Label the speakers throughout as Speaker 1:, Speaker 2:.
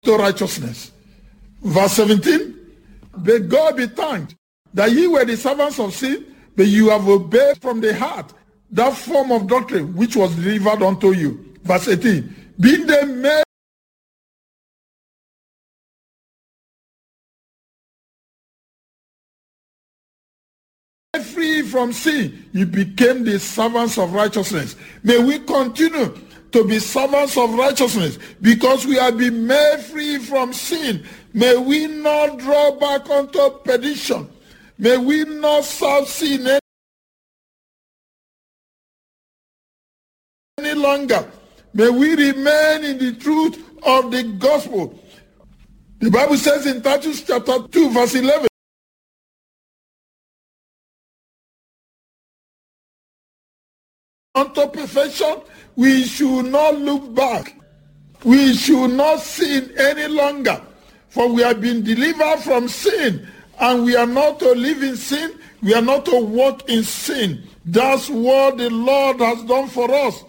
Speaker 1: to righteousness. Verse 17, but God be thanked that ye were the servants of sin, but you have obeyed from the heart that form of doctrine which was delivered unto you. Verse 18, being they made free from sin, you became the servants of righteousness. May we continue to be servants of righteousness because we have been made free from sin. May we not draw back unto perdition. May we not serve sin any longer. May we remain in the truth of the gospel. The Bible says in Titus chapter 2 verse 11, unto perfection, we should not look back. We should not sin any longer. For we have been delivered from sin, and we are not to live in sin. We are not to walk in sin. That's what the Lord has done for us,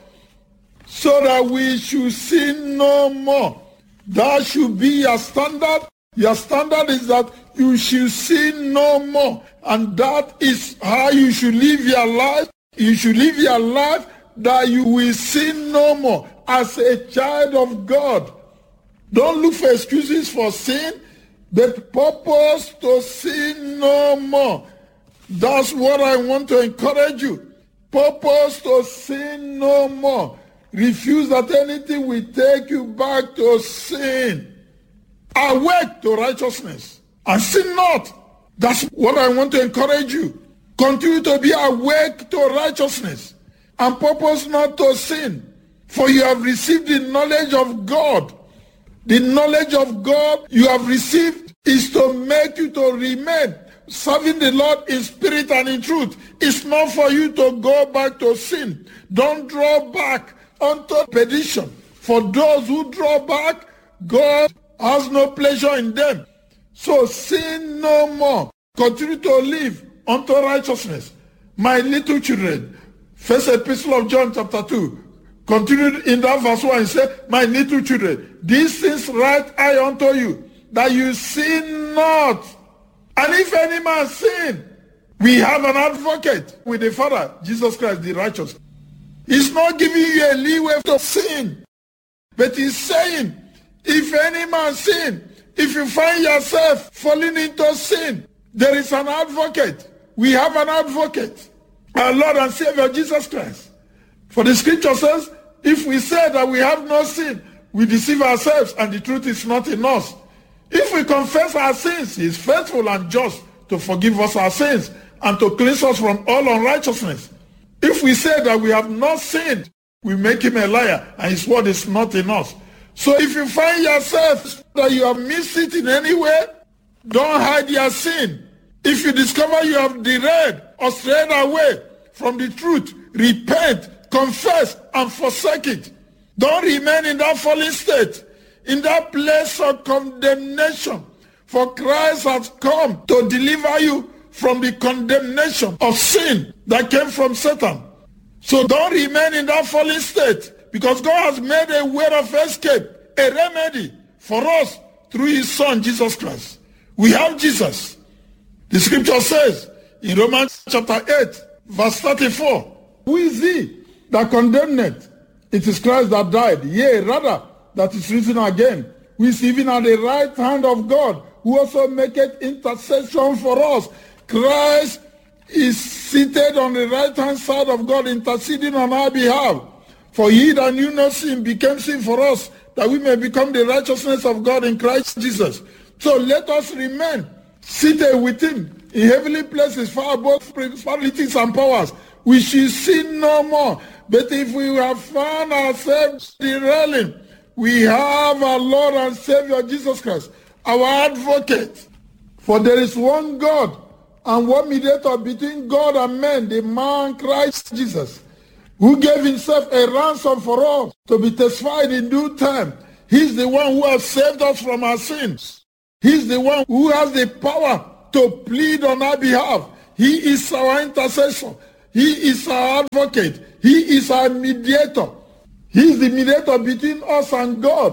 Speaker 1: so that we should sin no more. That should be your standard. Your standard is that you should sin no more. And that is how you should live your life. You should live your life that you will sin no more as a child of God. Don't look for excuses for sin, but purpose to sin no more. That's what I want to encourage you. Purpose to sin no more. Refuse that anything will take you back to sin. Awake to righteousness and sin not. That's what I want to encourage you. Continue to be awake to righteousness and purpose not to sin. For you have received the knowledge of God. The knowledge of God you have received is to make you to remain serving the Lord in spirit and in truth. It's not for you to go back to sin. Don't draw back unto perdition. For those who draw back, God has no pleasure in them. So sin no more. Continue to live unto righteousness. My little children, first epistle of John chapter 2, continued in that verse 1, and said, my little children, these things write I unto you, that you sin not. And if any man sin, we have an advocate with the Father, Jesus Christ the righteous. He's not giving you a leeway to sin, but he's saying, if any man sin, if you find yourself falling into sin, there is an advocate. We have an advocate, our Lord and Savior Jesus Christ. For the scripture says, if we say that we have no sin, we deceive ourselves and the truth is not in us. If we confess our sins, he is faithful and just to forgive us our sins and to cleanse us from all unrighteousness. If we say that we have not sinned, we make him a liar and his word is not in us. So if you find yourself that you have missed it in any way, don't hide your sin. If you discover you have derailed or strayed away from the truth, repent, confess, and forsake it. Don't remain in that fallen state, in that place of condemnation. For Christ has come to deliver you from the condemnation of sin that came from Satan. So don't remain in that fallen state, because God has made a way of escape, a remedy for us through his Son, Jesus Christ. We have Jesus. The scripture says in Romans chapter 8, verse 34, who is he that condemneth? It is Christ that died, yea, rather, that is risen again, who is even at the right hand of God, who also maketh intercession for us. Christ is seated on the right hand side of God, interceding on our behalf. For he that knew no sin became sin for us, that we may become the righteousness of God in Christ Jesus. So let us remain seated with him in heavenly places, far above principalities and powers. We shall sin no more. But if we have found ourselves derailing, we have our Lord and Savior Jesus Christ, our advocate. For there is one God and one mediator between God and men, the man Christ Jesus, who gave himself a ransom for all to be testified in due time. He's the one who has saved us from our sins. He's the one who has the power to plead on our behalf. He is our intercessor. He is our advocate. He is our mediator. He is the mediator between us and God.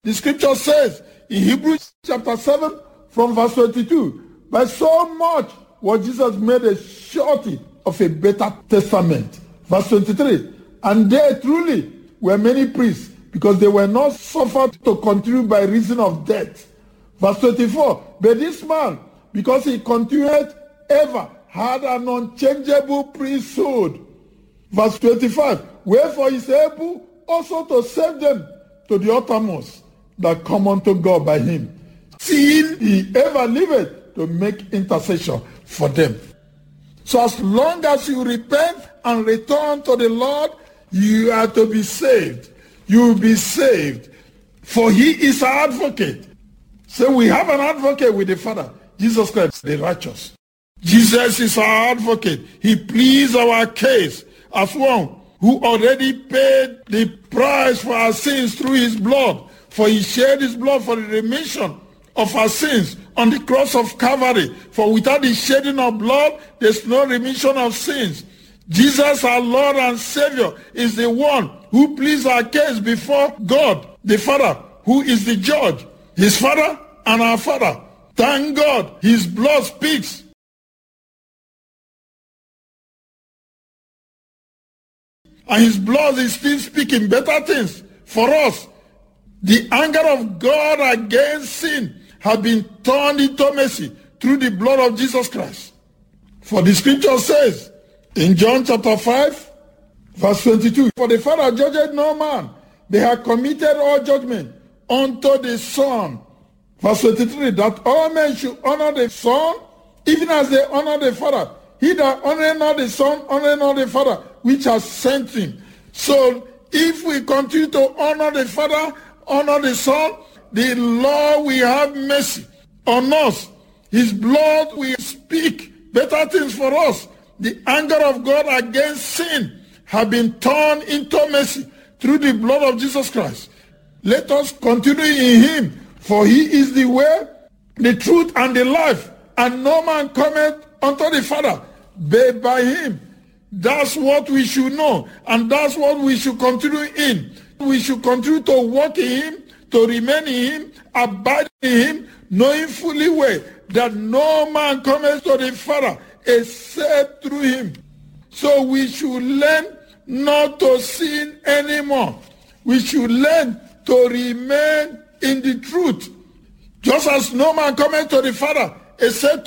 Speaker 1: The scripture says in Hebrews chapter 7 from verse 22, by so much was Jesus made a surety of a better testament. Verse 23, and they truly were many priests, because they were not suffered to continue by reason of death. Verse 24, but this man, because he continued ever, had an unchangeable priesthood. Verse 25, wherefore he is able also to save them to the uttermost that come unto God by him, seeing he ever liveth to make intercession for them. So as long as you repent and return to the Lord, you are to be saved. You will be saved. For he is our advocate. So we have an advocate with the Father, Jesus Christ, the righteous. Jesus is our advocate. He pleads our case as one who already paid the price for our sins through his blood. For he shed his blood for the remission of our sins on the cross of Calvary. For without the shedding of blood, there's no remission of sins. Jesus, our Lord and Savior, is the one who pleads our case before God, the Father, who is the judge, his Father and our Father. Thank God, his blood speaks. And his blood is still speaking better things for us. The anger of God against sin has been turned into mercy through the blood of Jesus Christ. For the scripture says in John chapter 5, verse 22, for the Father judged no man, they have committed all judgment unto the Son. Verse 23, that all men should honor the Son, even as they honor the Father. He that honoreth not the Son, honoreth not the Father, which has sent him. So if we continue to honor the Father, honor the Son, the Lord will have mercy on us. His blood will speak better things for us. The anger of God against sin has been turned into mercy through the blood of Jesus Christ. Let us continue in him, for he is the way, the truth, and the life, and no man cometh unto the Father but by him. That's what we should know, and that's what we should continue in. We should continue to walk in him, to remain in him, abide in him, knowing fully well that no man cometh to the Father except through him. So we should learn not to sin anymore. We should learn to remain in the truth. Just as no man cometh to the Father except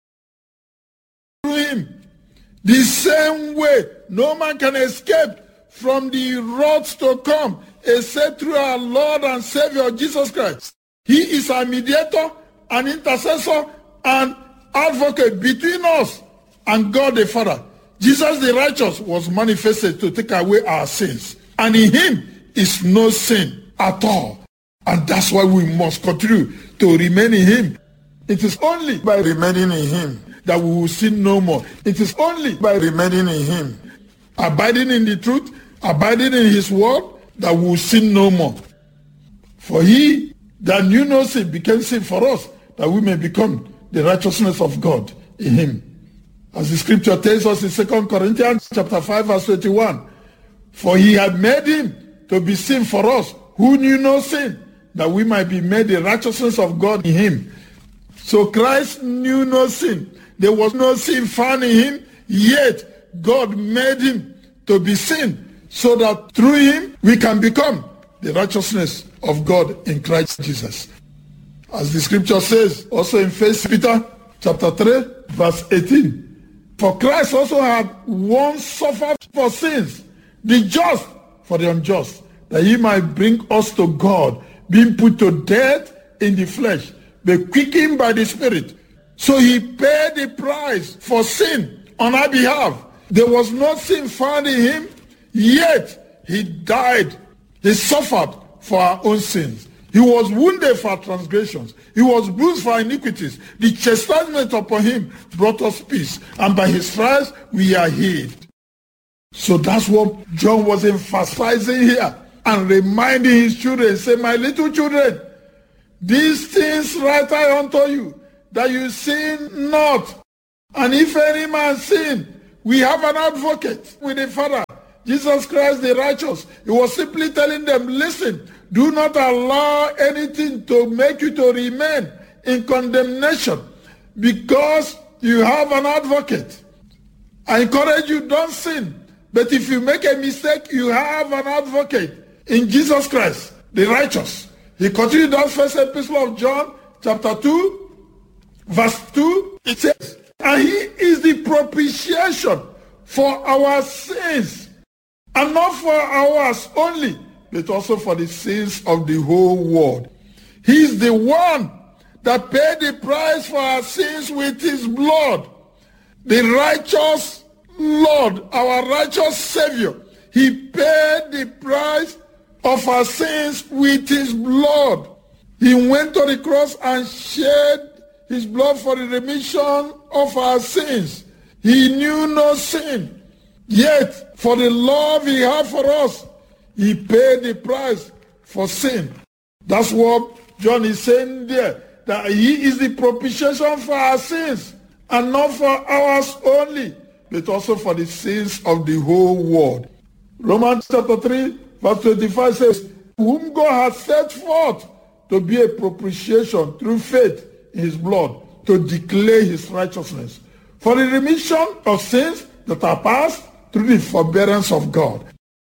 Speaker 1: through him. The same way, no man can escape from the wrath to come except through our Lord and Savior Jesus Christ. He is our mediator, an intercessor, and advocate between us and God the Father. Jesus the righteous was manifested to take away our sins, and in him is no sin at all. And that's why we must continue to remain in him. It is only by remaining in him that we will sin no more. It is only by remaining in him, abiding in the truth, abiding in his word, that we will sin no more. For he that knew no sin became sin for us, that we may become the righteousness of God in him. As the scripture tells us in 2 Corinthians chapter 5 verse 21, for he had made him to be sin for us who knew no sin, that we might be made the righteousness of God in him. So Christ knew no sin. There was no sin found in him, yet God made him to be sin, so that through him we can become the righteousness of God in Christ Jesus. As the scripture says also in 1 Peter chapter 3 verse 18, for Christ also had once suffered for sins, the just for the unjust, that he might bring us to God, being put to death in the flesh, but quickened by the Spirit. So he paid the price for sin on our behalf. There was no sin found in him, yet he died. He suffered for our own sins. He was wounded for our transgressions. He was bruised for our iniquities. The chastisement upon him brought us peace, and by his stripes we are healed. So that's what John was emphasizing here and reminding his children, say, my little children, these things write I unto you, that you sin not. And if any man sin, we have an advocate with the Father, Jesus Christ the righteous. He was simply telling them, listen, Do not allow anything to make you to remain in condemnation because you have an advocate. I encourage you, don't sin. But if you make a mistake, you have an advocate in Jesus Christ, the righteous. He continued that first epistle of John, chapter 2, verse 2. It says, and he is the propitiation for our sins, and not for ours only, but also for the sins of the whole world. He is the one that paid the price for our sins with his blood. The righteous Lord, our righteous Savior, he paid the price of our sins with his blood. He went to the cross and shed his blood for the remission of our sins. He knew no sin. Yet, for the love he had for us, he paid the price for sin. That's what John is saying there, that he is the propitiation for our sins, and not for ours only, but also for the sins of the whole world. Romans chapter 3, verse 25 says, whom God has set forth to be a propitiation through faith in his blood, to declare his righteousness, for the remission of sins that are past through the forbearance of God.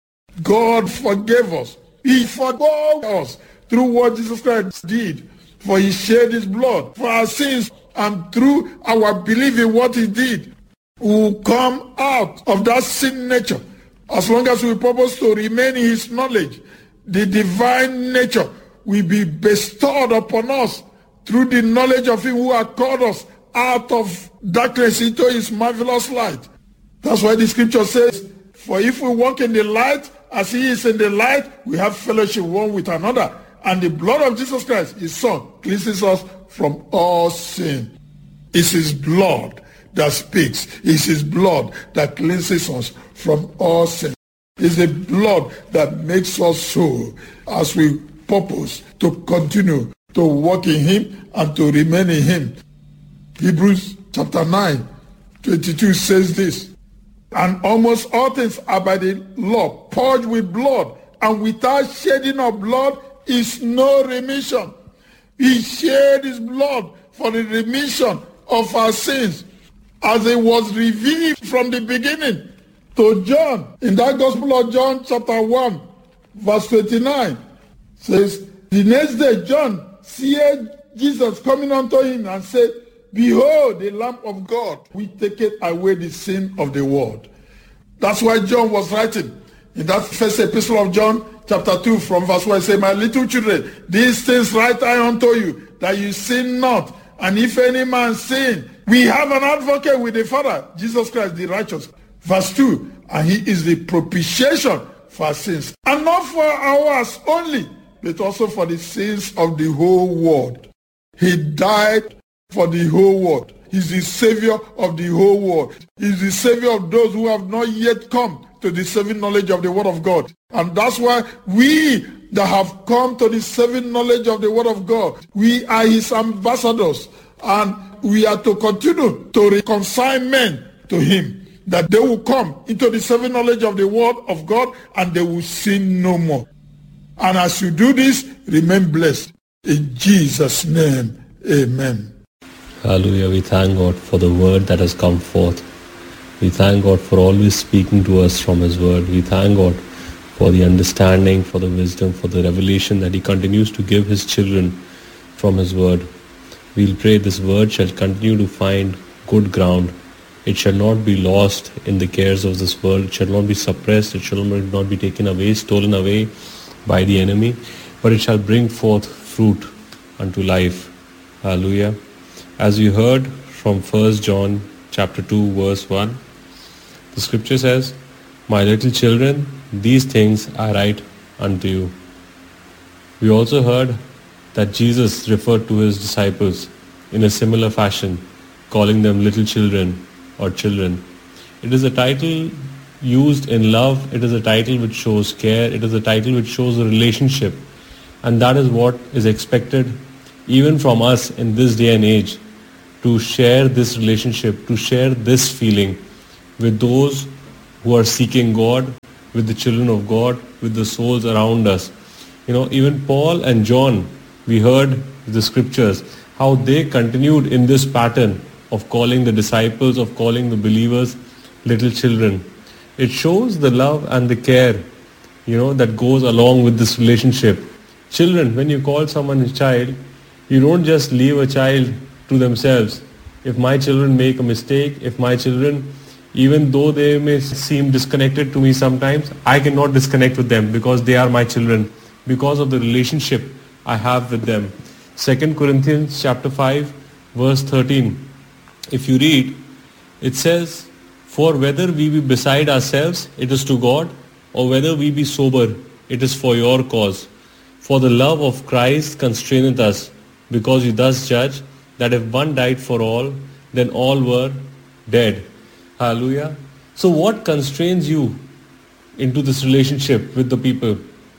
Speaker 1: God forgave us. He forgave us through what Jesus Christ did, for he shed his blood for our sins, and through our belief in what he did, we will come out of that sin nature. As long as we purpose to remain in his knowledge, the divine nature will be bestowed upon us through the knowledge of him who has called us out of darkness into his marvelous light. That's why the scripture says, for if we walk in the light as he is in the light, we have fellowship one with another. And the blood of Jesus Christ, his son, cleanses us from all sin. It's his blood that speaks. It's his blood that cleanses us from all sin. It's the blood that makes us so as we purpose to continue to walk in him and to remain in him. Hebrews chapter 9, 22 says this, and almost all things are by the law purged with blood, and without shedding of blood is no remission. He shed his blood for the remission of our sins, as it was revealed from the beginning to John. In that Gospel of John chapter 1, verse 29, says, the next day John seeth Jesus coming unto him and said, behold, the Lamb of God, which taketh away the sin of the world. That's why John was writing in that first epistle of John, chapter 2, from verse 1, say, my little children, these things write I unto you, that you sin not. And if any man sin, we have an advocate with the Father, Jesus Christ the righteous. Verse 2, and he is the propitiation for our sins, and not for ours only, but also for the sins of the whole world. He died for the whole world. He's the Savior of the whole world. He's the Savior of those who have not yet come to the saving knowledge of the Word of God. And that's why we that have come to the saving knowledge of the Word of God, we are his ambassadors. And we are to continue to reconcile men to him, that they will come into the saving knowledge of the Word of God and they will sin no more. And as you do this, remain blessed. In Jesus' name, amen.
Speaker 2: Hallelujah. We thank God for the word that has come forth. We thank God for always speaking to us from his word. We thank God for the understanding, for the wisdom, for the revelation that he continues to give his children from his word. We'll pray this word shall continue to find good ground. It shall not be lost in the cares of this world. It shall not be suppressed. It shall not be taken away, stolen away by the enemy, but it shall bring forth fruit unto life. Hallelujah. As you heard from 1 John chapter 2 verse 1, the scripture says, my little children, these things I write unto you. We also heard that Jesus referred to his disciples in a similar fashion, calling them little children or children. It is a title used in love. It is a title which shows care. It is a title which shows a relationship. And that is what is expected even from us in this day and age, to share this relationship, to share this feeling with those who are seeking God, with the children of God, with the souls around us. Even Paul and John, we heard the scriptures, how they continued in this pattern of calling the disciples, of calling the believers little children. It shows the love and the care, that goes along with this relationship. Children, when you call someone a child, you don't just leave a child to themselves. If my children make a mistake, if my children, even though they may seem disconnected to me sometimes, I cannot disconnect with them because they are my children, because of the relationship I have with them. 2 Corinthians chapter 5, verse 13. If you read, it says, "For whether we be beside ourselves, it is to God, or whether we be sober, it is for your cause. For the love of Christ constraineth us, because you thus judge, that if one died for all, then all were dead." Hallelujah. So what constrains you into this relationship with the people?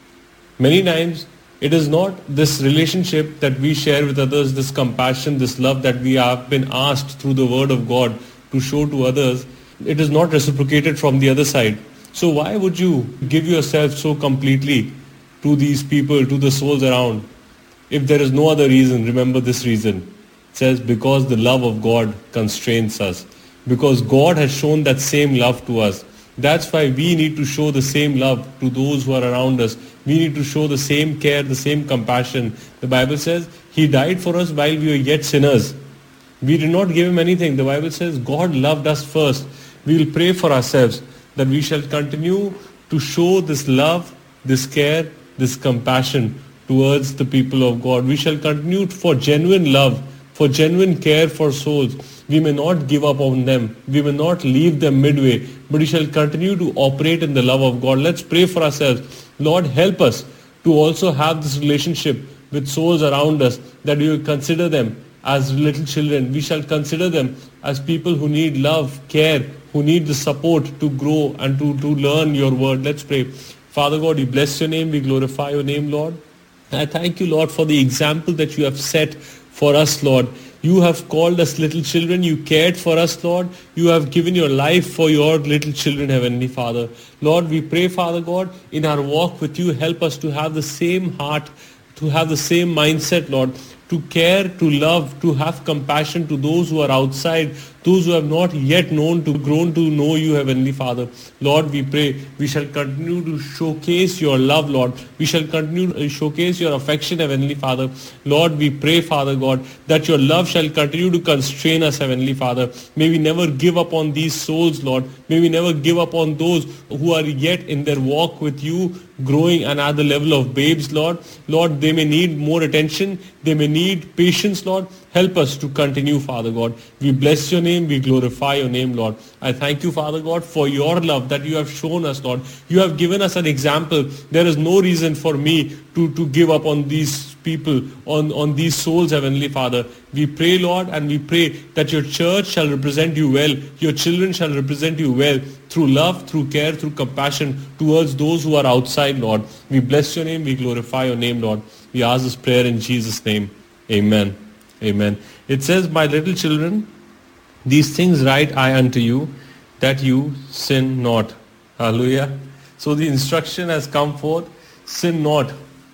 Speaker 2: Many times, it is not this relationship that we share with others, this compassion, this love that we have been asked through the word of God to show to others. It is not reciprocated from the other side. So why would you give yourself so completely to these people, to the souls around? If there is no other reason, remember this reason. It says, because the love of God constrains us. Because God has shown that same love to us. That's why we need to show the same love to those who are around us. We need to show the same care, the same compassion. The Bible says He died for us while we were yet sinners. We did not give Him anything. The Bible says God loved us first. We will pray for ourselves that we shall continue to show this love, this care, this compassion towards the people of God. We shall continue for genuine love, for genuine care for souls. We may not give up on them. We may not leave them midway, but we shall continue to operate in the love of God. Let's pray for ourselves. Lord, help us to also have this relationship with souls around us, that we will consider them as little children. We shall consider them as people who need love, care, who need the support to grow and to learn your word. Let's pray. Father God, we bless your name. We glorify your name, Lord. I thank you, Lord, for the example that you have set for us, Lord. You have called us little children. You cared for us, Lord. You have given your life for your little children, Heavenly Father. Lord, we pray, Father God, in our walk with you, help us to have the same heart, to have the same mindset, Lord, to care, to love, to have compassion to those who are outside, those who have not yet grown to know you, Heavenly Father. Lord, we pray we shall continue to showcase your love, Lord. We shall continue to showcase your affection, Heavenly Father. Lord, we pray, Father God, that your love shall continue to constrain us, Heavenly Father. May we never give up on these souls, Lord. May we never give up on those who are yet in their walk with you, growing and at the level of babes, Lord. Lord, they may need more attention. They may need patience, Lord. Help us to continue, Father God. We bless your name. We glorify your name, Lord. I thank you, Father God, for your love that you have shown us, Lord. You have given us an example. There is no reason for me to give up on these people, on these souls, Heavenly Father. We pray, Lord, and we pray that your church shall represent you well. Your children shall represent you well through love, through care, through compassion towards those who are outside, Lord. We bless your name. We glorify your name, Lord. We ask this prayer in Jesus' name. Amen. Amen. It says, my little children, these things write I unto you, that you sin not. Hallelujah. So the instruction has come forth, sin not.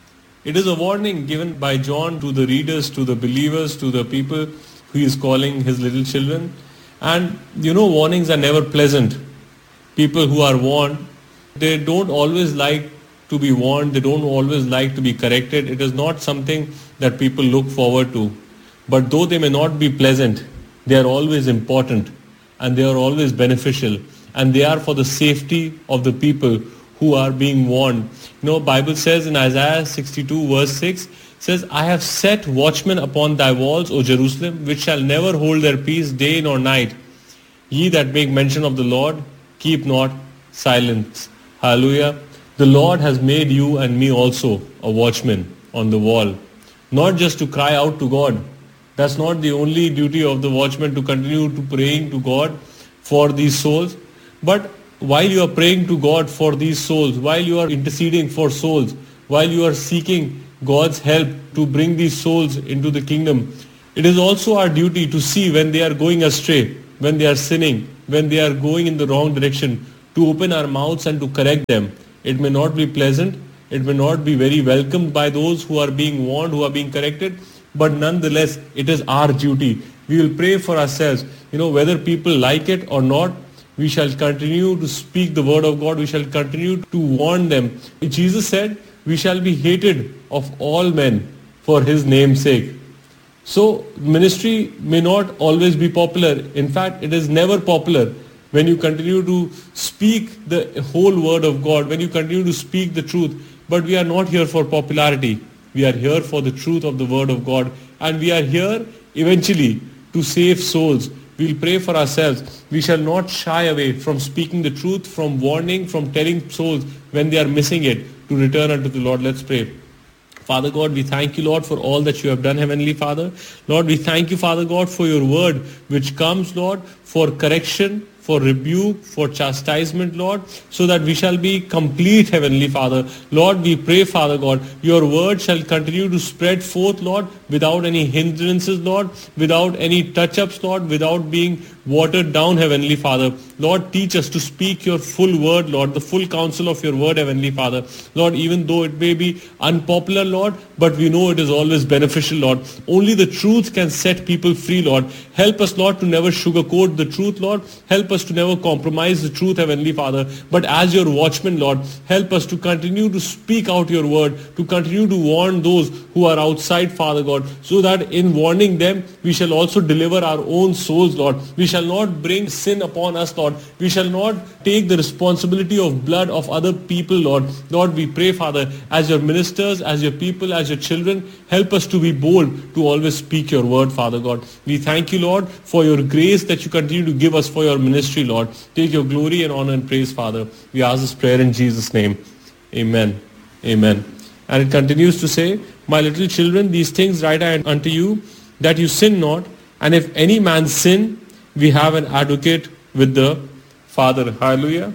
Speaker 2: It is a warning given by John to the readers, to the believers, to the people who he is calling his little children. And warnings are never pleasant. People who are warned, they don't always like to be warned. They don't always like to be corrected. It is not something that people look forward to. But though they may not be pleasant, they are always important and they are always beneficial, and they are for the safety of the people who are being warned. Bible says in Isaiah 62 verse 6, says, I have set watchmen upon thy walls, O Jerusalem, which shall never hold their peace day nor night. Ye that make mention of the Lord, keep not silence. Hallelujah. The Lord has made you and me also a watchman on the wall. Not just to cry out to God. That's not the only duty of the watchman, to continue to praying to God for these souls. But while you are praying to God for these souls, while you are interceding for souls, while you are seeking God's help to bring these souls into the kingdom, it is also our duty to see when they are going astray, when they are sinning, when they are going in the wrong direction, to open our mouths and to correct them. It may not be pleasant. It may not be very welcomed by those who are being warned, who are being corrected, but nonetheless, it is our duty. We will pray for ourselves. Whether people like it or not, we shall continue to speak the word of God. We shall continue to warn them. Jesus said, we shall be hated of all men for his name's sake. So ministry may not always be popular. In fact, it is never popular when you continue to speak the whole word of God, when you continue to speak the truth. But we are not here for popularity. We are here for the truth of the word of God. And we are here eventually to save souls. We will pray for ourselves. We shall not shy away from speaking the truth, from warning, from telling souls when they are missing it to return unto the Lord. Let's pray. Father God, we thank you, Lord, for all that you have done, Heavenly Father. Lord, we thank you, Father God, for your word which comes, Lord, for correction, for rebuke, for chastisement, Lord, so that we shall be complete, Heavenly Father. Lord, we pray, Father God, your word shall continue to spread forth, Lord, without any hindrances, Lord, without any touch-ups, Lord, without being watered down, Heavenly Father. Lord, teach us to speak your full word, Lord, the full counsel of your word, Heavenly Father. Lord, even though it may be unpopular, Lord, but we know it is always beneficial, Lord. Only the truth can set people free, Lord. Help us, Lord, to never sugarcoat the truth, Lord. Help us to never compromise the truth, Heavenly Father. But as your watchmen, Lord, help us to continue to speak out your word, to continue to warn those who are outside, Father God, so that in warning them, we shall also deliver our own souls, Lord. We shall not bring sin upon us, Lord. We shall not take the responsibility of blood of other people, Lord. Lord, we pray, Father, as your ministers, as your people, as your children, help us to be bold to always speak your word, Father God. We thank you, Lord, for your grace that you continue to give us for your ministry, Lord. Take your glory and honor and praise, Father. We ask this prayer in Jesus' name. Amen. Amen. And it continues to say, my little children, these things write I unto you, that you sin not. And if any man sin, we have an advocate with the Father. Hallelujah.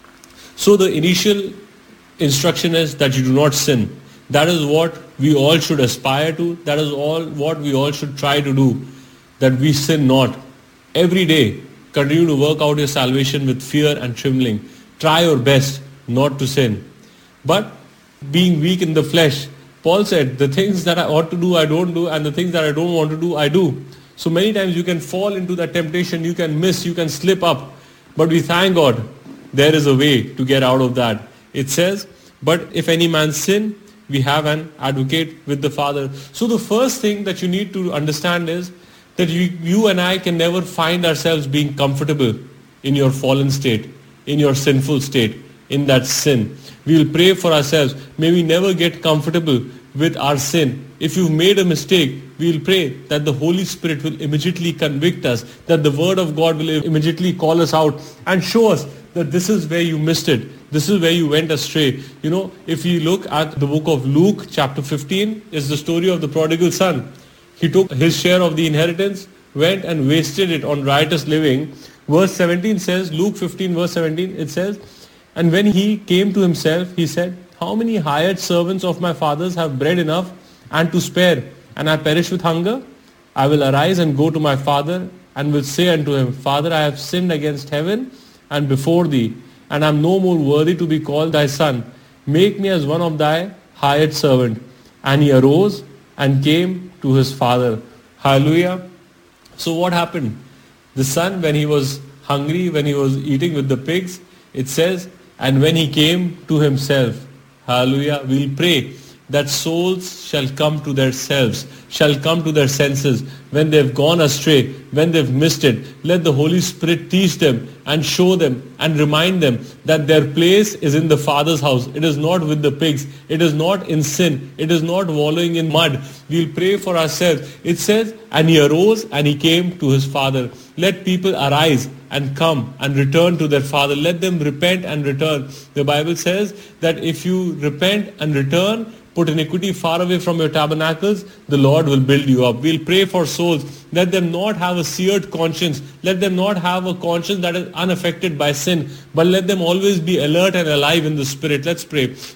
Speaker 2: So the initial instruction is that you do not sin. That is what we all should aspire to. That is all what we all should try to do. That we sin not. Every day, continue to work out your salvation with fear and trembling. Try your best not to sin. But being weak in the flesh, Paul said, the things that I ought to do, I don't do, and the things that I don't want to do, I do. So many times you can fall into that temptation, you can miss, you can slip up. But we thank God, there is a way to get out of that. It says, but if any man sin, we have an advocate with the Father. So the first thing that you need to understand is that you and I can never find ourselves being comfortable in your fallen state, in your sinful state, in that sin. We will pray for ourselves. May we never get comfortable with our sin. If you've made a mistake, we will pray that the Holy Spirit will immediately convict us, that the Word of God will immediately call us out and show us that this is where you missed it. This is where you went astray. If you look at the book of Luke, chapter 15, is the story of the prodigal son. He took his share of the inheritance, went and wasted it on riotous living. Verse 17 says, Luke 15 verse 17, it says, and when he came to himself, he said, how many hired servants of my father's have bread enough and to spare, and I perish with hunger? I will arise and go to my father, and will say unto him, Father, I have sinned against heaven and before thee, and I am no more worthy to be called thy son. Make me as one of thy hired servant. And he arose and came to his father. Hallelujah. So what happened? The son, when he was hungry, when he was eating with the pigs, it says, and when he came to himself, hallelujah, we'll pray that souls shall come to their selves, shall come to their senses when they've gone astray, when they've missed it. Let the Holy Spirit teach them and show them and remind them that their place is in the Father's house. It is not with the pigs. It is not in sin. It is not wallowing in mud. We'll pray for ourselves. It says, and he arose and he came to his father. Let people arise and come and return to their father. Let them repent and return. The Bible says that if you repent and return, put iniquity far away from your tabernacles, the Lord will build you up. We'll pray for souls. Let them not have a seared conscience. Let them not have a conscience that is unaffected by sin. But let them always be alert and alive in the Spirit. Let's pray.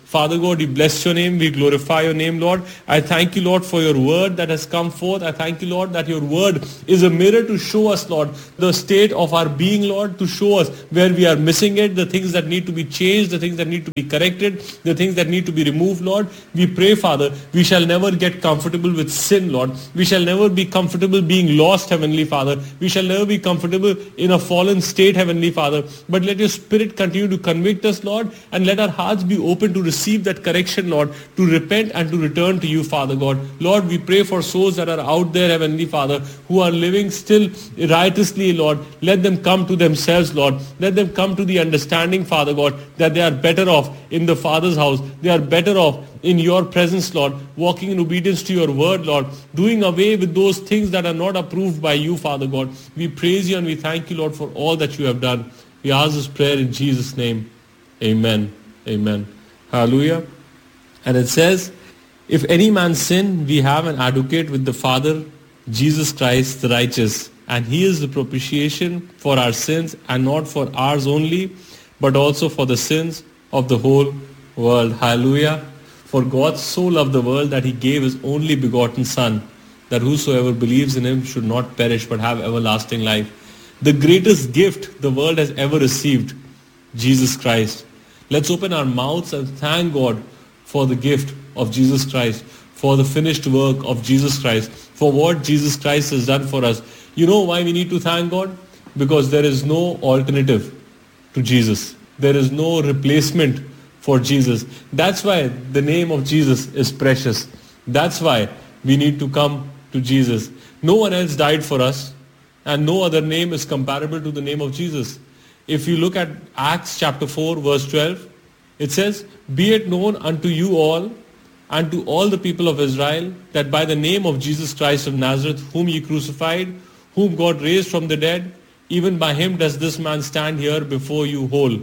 Speaker 2: Father God, we bless your name. We glorify your name, Lord. I thank you, Lord, for your word that has come forth. I thank you, Lord, that your word is a mirror to show us, Lord, the state of our being, Lord, to show us where we are missing it, the things that need to be changed, the things that need to be corrected, the things that need to be removed, Lord. We pray, Father, we shall never get comfortable with sin, Lord. We shall never be comfortable being lost, Heavenly Father. We shall never be comfortable in a fallen state, Heavenly Father. But let your Spirit continue to convict us, Lord, and let our hearts be open to receive that correction, Lord, to repent and to return to you, Father God. Lord, we pray for souls that are out there, Heavenly Father, who are living still riotously, Lord. Let them come to themselves, Lord. Let them come to the understanding, Father God, that they are better off in the Father's house. They are better off in your presence, Lord, walking in obedience to your word, Lord, doing away with those things that are not approved by you, Father God. We praise you and we thank you, Lord, for all that you have done. We ask this prayer in Jesus' name. Amen. Amen. Hallelujah. And it says, if any man sin, we have an advocate with the Father, Jesus Christ the righteous. And he is the propitiation for our sins, and not for ours only, but also for the sins of the whole world. Hallelujah. For God so loved the world that he gave his only begotten Son, that whosoever believes in him should not perish but have everlasting life. The greatest gift the world has ever received, Jesus Christ. Let's open our mouths and thank God for the gift of Jesus Christ, for the finished work of Jesus Christ, for what Jesus Christ has done for us. You know why we need to thank God? Because there is no alternative to Jesus. There is no replacement for Jesus. That's why the name of Jesus is precious. That's why we need to come to Jesus. No one else died for us, and no other name is comparable to the name of Jesus. If you look at Acts chapter 4 verse 12, it says, be it known unto you all and to all the people of Israel that by the name of Jesus Christ of Nazareth, whom ye crucified, whom God raised from the dead, even by him does this man stand here before you whole.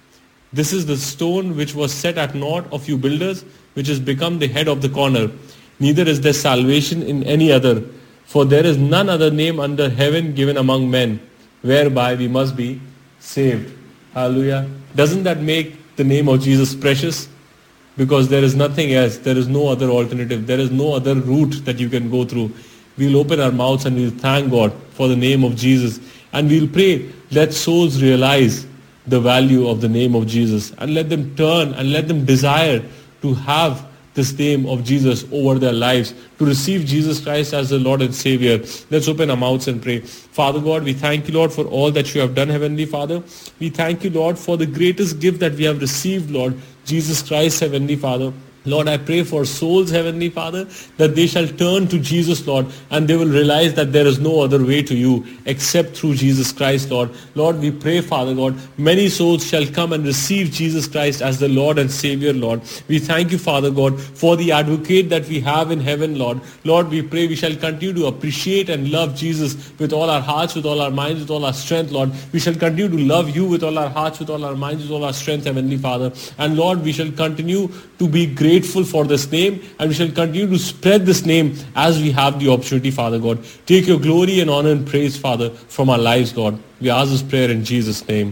Speaker 2: This is the stone which was set at naught of you builders, which has become the head of the corner. Neither is there salvation in any other, for there is none other name under heaven given among men, whereby we must be saved. Hallelujah. Doesn't that make the name of Jesus precious? Because there is nothing else. There is no other alternative. There is no other route that you can go through. We'll open our mouths and we'll thank God for the name of Jesus. And we'll pray, let souls realize the value of the name of Jesus, and let them turn and let them desire to have this name of Jesus over their lives, to receive Jesus Christ as the Lord and Savior. Let's open our mouths and pray. Father God, we thank you, Lord, for all that you have done, Heavenly Father. We thank you, Lord, for the greatest gift that we have received, Lord, Jesus Christ, Heavenly Father. Lord, I pray for souls, Heavenly Father, that they shall turn to Jesus, Lord, and they will realize that there is no other way to you except through Jesus Christ, Lord. Lord, we pray, Father God, many souls shall come and receive Jesus Christ as the Lord and Savior, Lord. We thank you, Father God, for the advocate that we have in heaven, Lord. Lord, we pray we shall continue to appreciate and love Jesus with all our hearts, with all our minds, with all our strength, Lord. We shall continue to love you with all our hearts, with all our minds, with all our strength, Heavenly Father. And Lord, we shall continue to be grateful for this name, and we shall continue to spread this name as we have the opportunity, Father God. Take your glory and honor and praise, Father, from our lives, Lord. We ask this prayer in Jesus' name.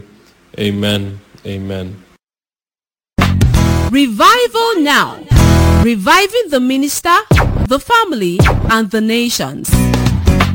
Speaker 2: Amen. Amen.
Speaker 3: Revival now. Reviving the minister, the family, and the nations.